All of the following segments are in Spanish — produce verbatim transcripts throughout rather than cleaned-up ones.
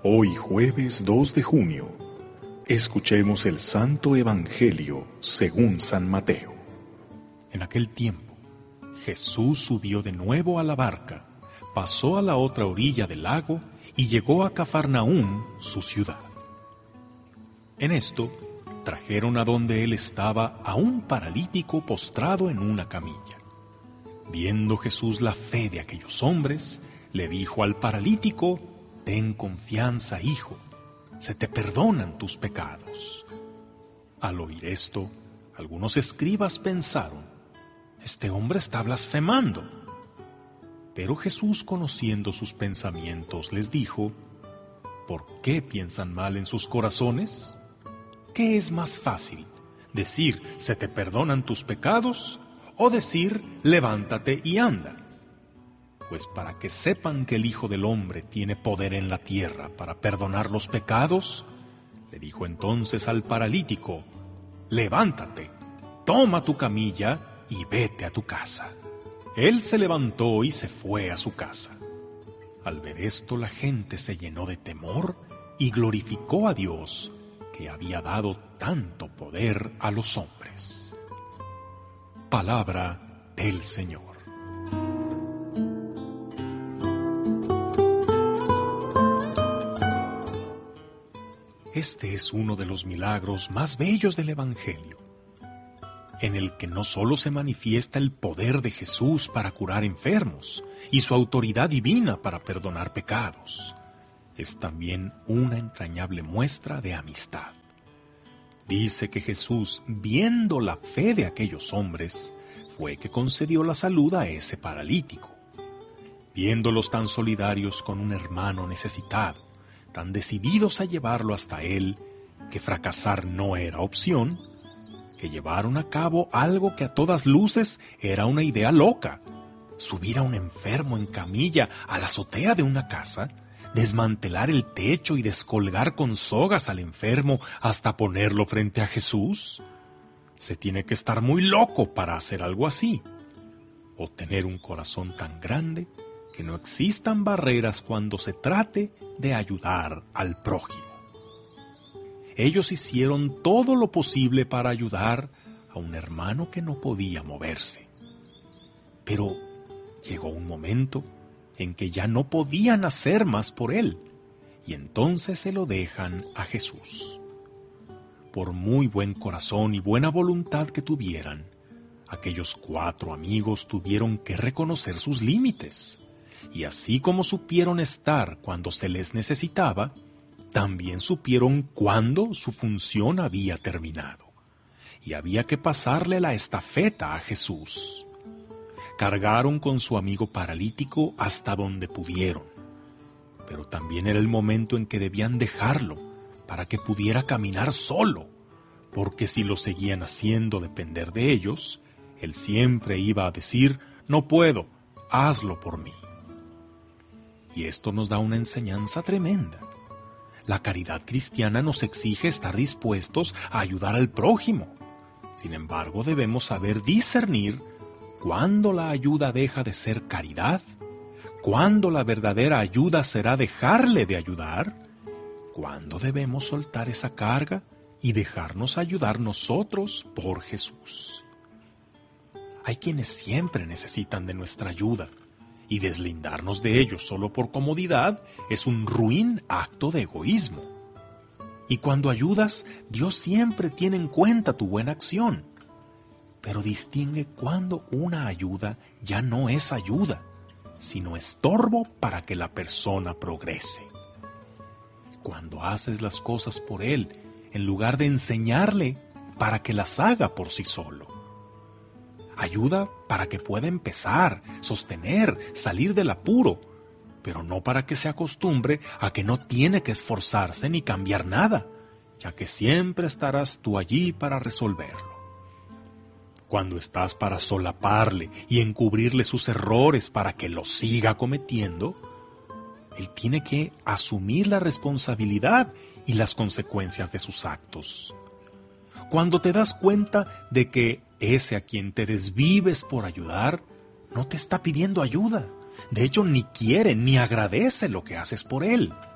Hoy jueves dos de junio, escuchemos el Santo Evangelio según San Mateo. En aquel tiempo, Jesús subió de nuevo a la barca, pasó a la otra orilla del lago y llegó a Cafarnaúm, su ciudad. En esto, trajeron a donde él estaba a un paralítico postrado en una camilla. Viendo Jesús la fe de aquellos hombres, le dijo al paralítico: «Ten confianza, hijo, se te perdonan tus pecados». Al oír esto, algunos escribas pensaron: «Este hombre está blasfemando». Pero Jesús, conociendo sus pensamientos, les dijo: «¿Por qué piensan mal en sus corazones? ¿Qué es más fácil, decir se te perdonan tus pecados o decir levántate y anda? Pues para que sepan que el Hijo del Hombre tiene poder en la tierra para perdonar los pecados», le dijo entonces al paralítico: «Levántate, toma tu camilla y vete a tu casa». Él se levantó y se fue a su casa. Al ver esto, la gente se llenó de temor y glorificó a Dios, que había dado tanto poder a los hombres. Palabra del Señor. Este es uno de los milagros más bellos del Evangelio, en el que no solo se manifiesta el poder de Jesús para curar enfermos y su autoridad divina para perdonar pecados, es también una entrañable muestra de amistad. Dice que Jesús, viendo la fe de aquellos hombres, fue que concedió la salud a ese paralítico. Viéndolos tan solidarios con un hermano necesitado, tan decididos a llevarlo hasta él, que fracasar no era opción, que llevaron a cabo algo que a todas luces era una idea loca: subir a un enfermo en camilla a la azotea de una casa, desmantelar el techo y descolgar con sogas al enfermo hasta ponerlo frente a Jesús. Se tiene que estar muy loco para hacer algo así, o tener un corazón tan grande que no existan barreras cuando se trate de ayudar al prójimo. Ellos hicieron todo lo posible para ayudar a un hermano que no podía moverse. Pero llegó un momento en que ya no podían hacer más por él, y entonces se lo dejan a Jesús. Por muy buen corazón y buena voluntad que tuvieran, aquellos cuatro amigos tuvieron que reconocer sus límites, y así como supieron estar cuando se les necesitaba, también supieron cuándo su función había terminado, y había que pasarle la estafeta a Jesús. Cargaron con su amigo paralítico hasta donde pudieron, pero también era el momento en que debían dejarlo para que pudiera caminar solo, porque si lo seguían haciendo depender de ellos, él siempre iba a decir: «No puedo, hazlo por mí». Y esto nos da una enseñanza tremenda. La caridad cristiana nos exige estar dispuestos a ayudar al prójimo. Sin embargo, debemos saber discernir cuándo la ayuda deja de ser caridad, cuándo la verdadera ayuda será dejarle de ayudar, cuándo debemos soltar esa carga y dejarnos ayudar nosotros por Jesús. Hay quienes siempre necesitan de nuestra ayuda, y deslindarnos de ellos solo por comodidad es un ruin acto de egoísmo. Y cuando ayudas, Dios siempre tiene en cuenta tu buena acción, pero distingue cuando una ayuda ya no es ayuda, sino estorbo para que la persona progrese. Cuando haces las cosas por Él, en lugar de enseñarle para que las haga por sí solo. Ayuda para que pueda empezar, sostener, salir del apuro, pero no para que se acostumbre a que no tiene que esforzarse ni cambiar nada, ya que siempre estarás tú allí para resolverlo. Cuando estás para solaparle y encubrirle sus errores para que los siga cometiendo, él tiene que asumir la responsabilidad y las consecuencias de sus actos. Cuando te das cuenta de que ese a quien te desvives por ayudar no te está pidiendo ayuda, de hecho ni quiere ni agradece lo que haces por él,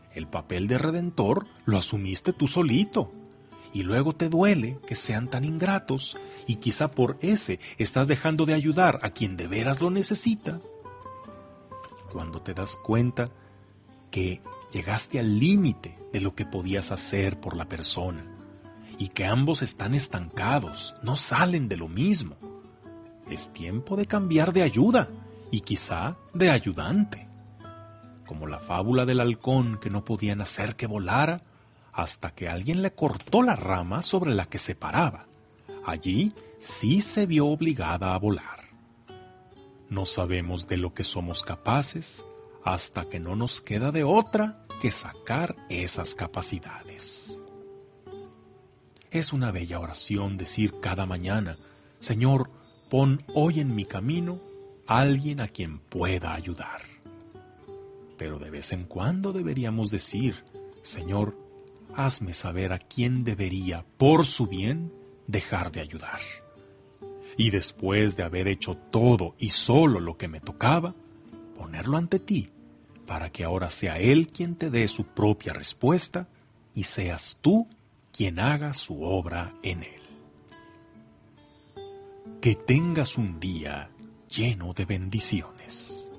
El papel de redentor lo asumiste tú solito. Y luego te duele que sean tan ingratos y quizá por ese estás dejando de ayudar a quien de veras lo necesita. Cuando te das cuenta que llegaste al límite de lo que podías hacer por la persona y que ambos están estancados, no salen de lo mismo, es tiempo de cambiar de ayuda y quizá de ayudante. Como la fábula del halcón que no podían hacer que volara hasta que alguien le cortó la rama sobre la que se paraba. Allí sí se vio obligada a volar. No sabemos de lo que somos capaces hasta que no nos queda de otra que sacar esas capacidades. Es una bella oración decir cada mañana: Señor, pon hoy en mi camino a alguien a quien pueda ayudar. Pero de vez en cuando deberíamos decir: Señor, hazme saber a quién debería, por su bien, dejar de ayudar. Y después de haber hecho todo y solo lo que me tocaba, ponerlo ante ti, para que ahora sea Él quien te dé su propia respuesta y seas tú quien haga su obra en Él. Que tengas un día lleno de bendiciones.